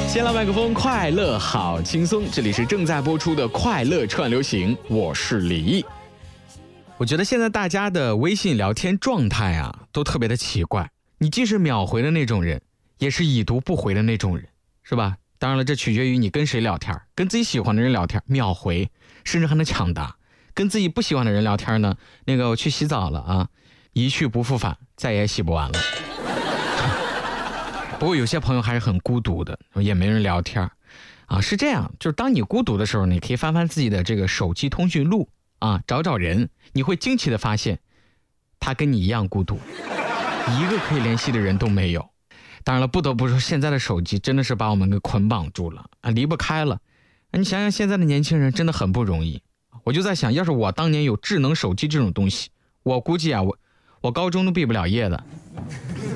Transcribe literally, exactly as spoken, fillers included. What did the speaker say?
先来麦克风，快乐好轻松，这里是正在播出的快乐串流行，我是李毅。我觉得现在大家的微信聊天状态啊，都特别的奇怪。你既是秒回的那种人，也是已读不回的那种人，是吧？当然了，这取决于你跟谁聊天，跟自己喜欢的人聊天，秒回，甚至还能抢答；跟自己不喜欢的人聊天呢，那个我去洗澡了啊，一去不复返，再也洗不完了。不过有些朋友还是很孤独的，也没人聊天啊。是这样，就是当你孤独的时候，你可以翻翻自己的这个手机通讯录啊，找找人，你会惊奇的发现，他跟你一样孤独，一个可以联系的人都没有。当然了，不得不说，现在的手机真的是把我们给捆绑住了啊，离不开了。你想想现在的年轻人真的很不容易。我就在想，要是我当年有智能手机这种东西，我估计啊，我我高中都毕不了业的。